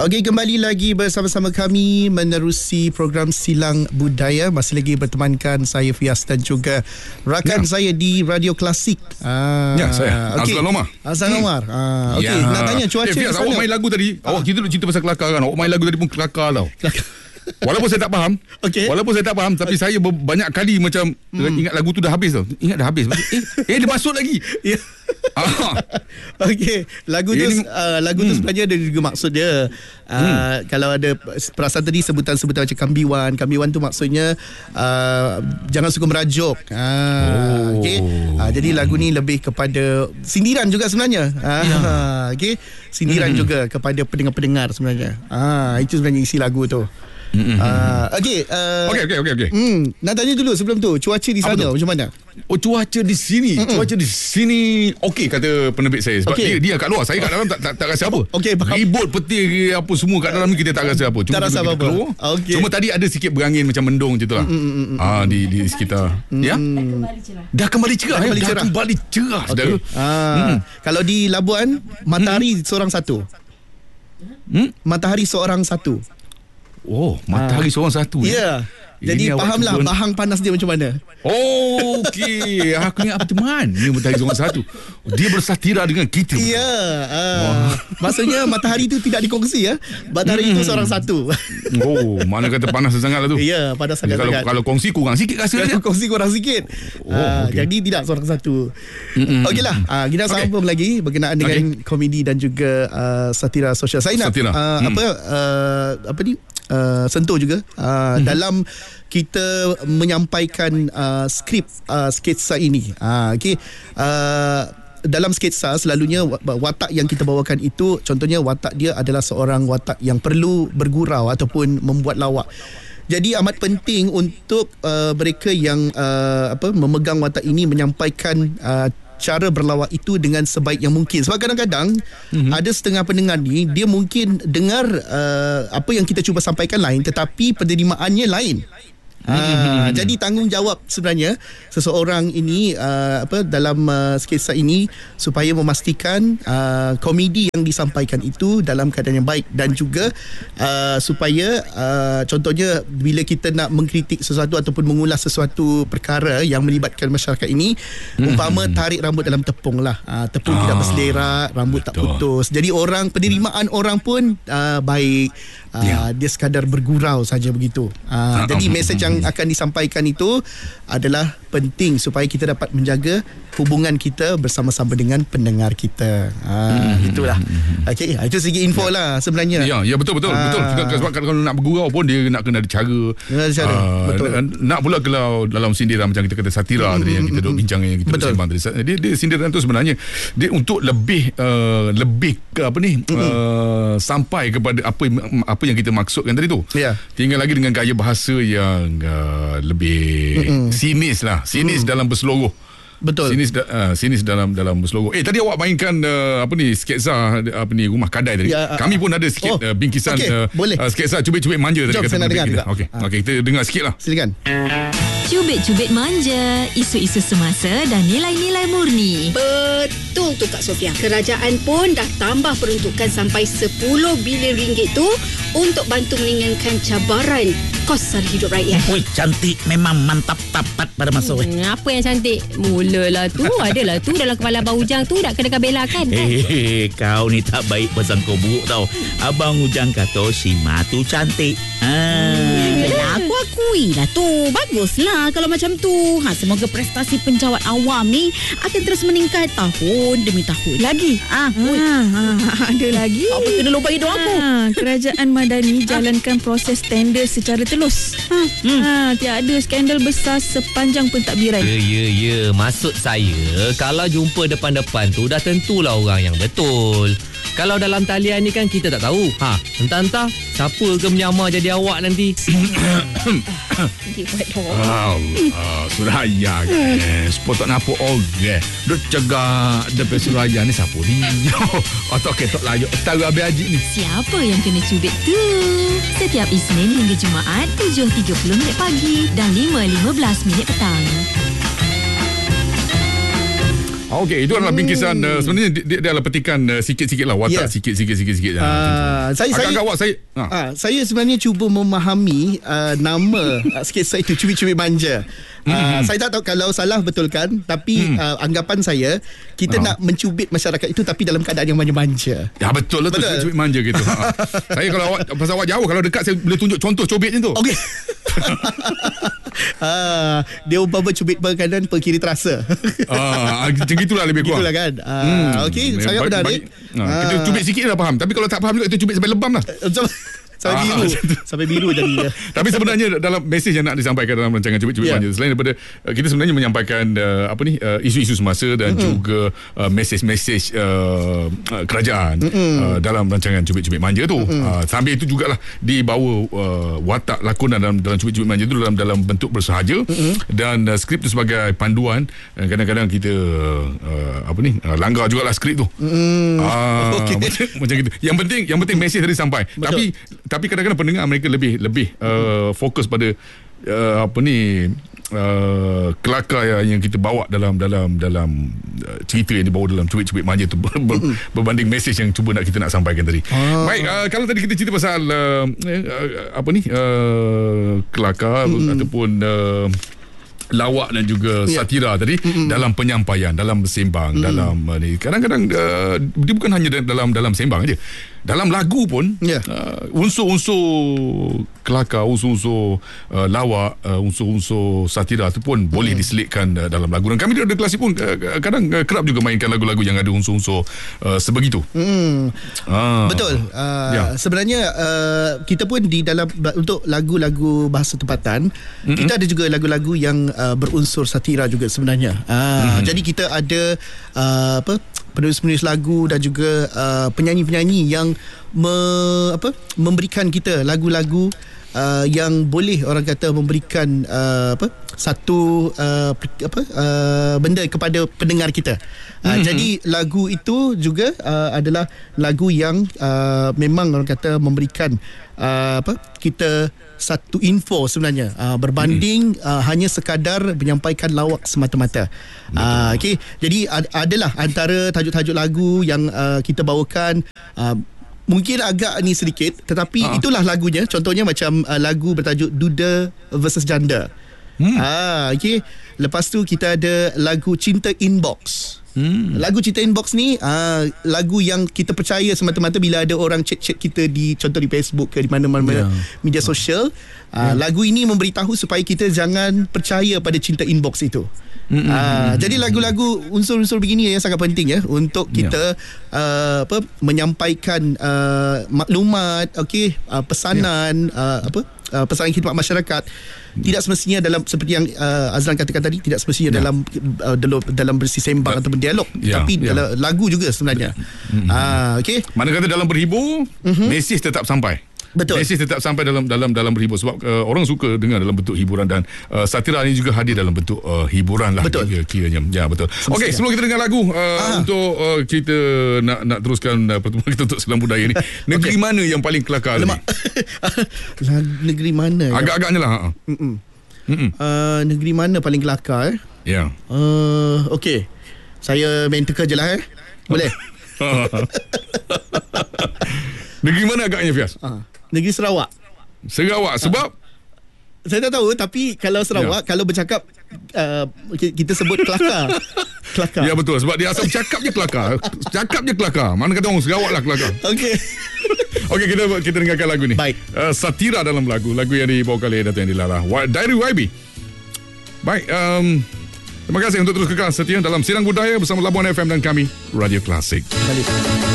Okey, kembali lagi bersama-sama kami menerusi program Silang Budaya. Masih lagi bertemankan saya Fias dan juga rakan saya di Radio Klasik. Ya, saya Azlan Omar. Azlan Omar. Okey, nak tanya cuaca Fias, awak main lagu tadi. Awak cerita pasal kelakar kan. Awak main lagu tadi pun kelakar tau. Walaupun saya tak faham, tapi saya banyak kali macam ingat lagu tu dah habis tau. Ingat dah habis. Dia masuk lagi. Ya. Okey, lagu tu sebenarnya ada juga maksud dia. Kalau ada perasan tadi sebutan-sebutan macam kambiwan tu maksudnya jangan suka merajuk. Okey. Jadi lagu ni lebih kepada sindiran juga sebenarnya. Okey, sindiran juga kepada pendengar-pendengar sebenarnya. Itu sebenarnya isi lagu tu. Okey. Nak tanya dulu sebelum tu, cuaca di sana macam mana? Cuaca di sini, okey kata penerbit saya. Sebab dia kat luar, saya kat dalam tak rasa apa. Okey, ribut petir apa semua kat dalam ni kita tak rasa apa. Tak rasa apa-apa. Okay. Cuma tadi ada sikit berangin macam mendung macam tu lah. Di sekitar. Ya? Dah kembali cerah. Saudara. Kalau di Labuan, matahari seorang satu. Matahari seorang satu. Oh, matahari seorang satu. Ya. Jadi fahamlah bahang panas dia macam mana. Oh, okey. Aku ingat macam mana ni matahari seorang satu. Dia bersatira dengan kita. Ya. Maksudnya matahari itu tidak dikongsi ya. Matahari itu seorang satu. Oh, mana kata panas sangat lah tu. Ya, panas sangat. Kalau kongsi kurang sikit rasa dia. Kongsi kurang sikit. Jadi tidak seorang satu. Okeylah. Kita sambung lagi berkenaan dengan komedi dan juga satira sosial. Saya nak sentuh juga dalam kita menyampaikan skrip sketsa ini. Okey. Dalam sketsa selalunya watak yang kita bawakan itu, contohnya watak dia adalah seorang watak yang perlu bergurau ataupun membuat lawak. Jadi amat penting untuk mereka yang memegang watak ini menyampaikan cara berlawak itu dengan sebaik yang mungkin. Sebab kadang-kadang ada setengah pendengar ni, dia mungkin dengar apa yang kita cuba sampaikan lain, tetapi penerimaannya lain. Jadi tanggungjawab sebenarnya seseorang ini dalam sketsa ini supaya memastikan komedi yang disampaikan itu dalam keadaan yang baik, dan juga supaya contohnya bila kita nak mengkritik sesuatu ataupun mengulas sesuatu perkara yang melibatkan masyarakat ini, umpama tarik rambut dalam tepung lah, tepung tidak berselerak, rambut tak putus. Jadi penerimaan orang pun baik. Dia sekadar bergurau saja begitu. Jadi mesej yang akan disampaikan itu adalah penting supaya kita dapat menjaga hubungan kita bersama-sama dengan pendengar kita. Itulah. Okey, itu segi info lah sebenarnya. Ya, betul. Sebab kalau nak bergurau pun dia nak kena ada cara. Betul. Nak pula kalau dalam sindiran macam kita kata satira tadi yang kita duk bincang, yang kita sembang tadi. Dia sindiran tu sebenarnya dia untuk lebih sampai kepada apa yang kita maksudkan tadi tu. Tinggal lagi dengan gaya bahasa yang lebih sinis lah. Sinis dalam berseluruh. Betul. Sinis dalam berseluruh. Tadi awak mainkan sketsa Rumah Kadai tadi. Kami pun ada sikit bingkisan sketsa Cubit-Cubit Manja tadi. Jom, saya nak dengar juga. Okey, kita dengar sikit lah. Silakan. Cubit-Cubit Manja, isu-isu semasa dan nilai-nilai murni. Betul tu Kak Sofia. Kerajaan pun dah tambah peruntukan sampai 10 bilion ringgit tu untuk bantu meringankan cabaran kos sara hidup rakyat. Cantik memang mantap tapat pada masa apa yang cantik? Mulalah tu, adalah tu dalam kepala Abang Ujang tu nak kena belakan kan? Kau ni tak baik pasal kau buruk tau. Abang Ujang kata si Ma tu cantik. Aku akui lah tu. Baguslah kalau macam tu. Semoga prestasi penjawat awam ni akan terus meningkat tahun demi tahun. Lagi? Ada lagi? Apa kena lupa hidup aku? Kerajaan Madani jalankan proses tender secara telus. Tiada skandal besar sepanjang pentadbiran. Ya. Maksud saya, kalau jumpa depan-depan tu dah tentulah orang yang betul. Kalau dalam talian ni kan kita tak tahu. Entah-entah siapa ke menyamar jadi awak nanti. Suraya Sepuluh tak nampak orang Duk cegah Depan Suraya ni siapa ni? Atau ketok layak Tahu habis haji ni. Siapa yang kena cubit tu? Setiap Isnin hingga Jumaat 7.30 pagi dan 5.15 petang. Okey, itu adalah bingkisan sebenarnya dia adalah petikan sikit-sikit lah, watak sikit-sikit. Saya sebenarnya cuba memahami nama sketsa itu, Cubit-Cubit Manja. Saya tak tahu kalau salah betulkan, tapi anggapan saya kita nak mencubit masyarakat itu tapi dalam keadaan yang manja-manja. Ya betul lah tu, cubit manja gitu. Saya kalau pasal awak jauh, kalau dekat saya boleh tunjuk contoh cubitnya tu. Okey. Dia umpama cubit berkanan per kiri terasa. Macam gitulah lebih kurang. Gitulah kan. Okey, sangat menarik. Kita cubit sikit dah faham, tapi kalau tak faham juga kita cubit sampai lebam lah. Sampai biru jadi. Tapi sebenarnya dalam mesej yang nak disampaikan dalam rancangan Cubit-Cubit Manja, selain daripada kita sebenarnya menyampaikan isu-isu semasa dan juga mesej-mesej kerajaan dalam rancangan Cubit-Cubit Manja tu. Sambil itu jugalah dibawa watak lakonan dalam Cubit-Cubit Manja tu dalam bentuk bersahaja, dan skrip tu sebagai panduan. Kadang-kadang kita langgar jugalah skrip tu. Macam gitu. Yang penting mesej tadi sampai. Tapi kadang-kadang pendengar mereka lebih fokus pada kelakar yang kita bawa dalam cerita yang dibawa dalam Cubit-Cubit Manja tu berbanding mesej yang kita nak sampaikan tadi. Baik, kalau tadi kita cerita pasal kelakar ataupun lawak dan juga satira tadi dalam penyampaian, dalam bersembang, dalam ni kadang-kadang dia bukan hanya dalam sembang aja. Dalam lagu pun unsur-unsur kelakar, unsur-unsur lawak, unsur-unsur satira tu pun boleh diselitkan dalam lagu. Dan kami di Radio Klasik pun kadang kerap juga mainkan lagu-lagu yang ada unsur-unsur sebegitu. Betul. Sebenarnya kita pun di dalam untuk lagu-lagu bahasa tempatan, kita ada juga lagu-lagu yang berunsur satira juga sebenarnya. Jadi kita ada penulis-penulis lagu dan juga penyanyi-penyanyi yang memberikan kita lagu-lagu yang boleh orang kata memberikan satu benda kepada pendengar kita. Jadi lagu itu juga adalah lagu yang memang orang kata memberikan kita satu info sebenarnya berbanding hanya sekadar menyampaikan lawak semata-mata. Okey, jadi adalah antara tajuk-tajuk lagu yang kita bawakan mungkin agak ni sedikit, tetapi itulah lagunya. Contohnya macam lagu bertajuk Duda versus Janda. Okey. Lepas tu kita ada lagu Cinta Inbox. Lagu Cinta Inbox ni lagu yang kita percaya semata-mata bila ada orang chat-chat kita di contoh di Facebook ke di mana-mana media sosial. Lagu ini memberitahu supaya kita jangan percaya pada cinta inbox itu. Jadi lagu-lagu unsur-unsur begini yang sangat penting untuk kita menyampaikan maklumat, pesanan, pesanan khidmat masyarakat. Tidak semestinya dalam seperti yang Azlan katakan tadi, tidak semestinya dalam bersih sembang ataupun dialog, tapi dalam lagu juga sebenarnya. Mana kata dalam berhibur, mesej tetap sampai. Betul. Mesej tetap sampai dalam berhibur sebab orang suka dengar dalam bentuk hiburan, dan satira ini juga hadir dalam bentuk hiburan lah. Betul. Kiranya. Ya, betul. Okey, sebelum kita dengar lagu untuk kita nak teruskan pertemuan kita untuk Selam Budaya ni. Negeri mana yang paling kelakar ni? Negeri mana? Agak-agaknya lah. Negeri mana paling kelakar? Ya. Okey. Saya main teka je lah. Boleh? Negeri mana agaknya, Fias? Negeri Sarawak. Sebab? Saya tak tahu, tapi kalau Sarawak, kalau bercakap kita sebut kelakar. Ya betul, sebab dia asal cakap je kelakar. Mana kata orang Sarawak lah kelakar. Okey. Okey, kita dengarkan lagu ni. Baik. Satira dalam lagu yang dibawa oleh Dato' Andy Lara, Diary YB. Baik, terima kasih untuk terus kekal setia dalam Silang Budaya bersama Labuan FM dan kami Radio Klasik.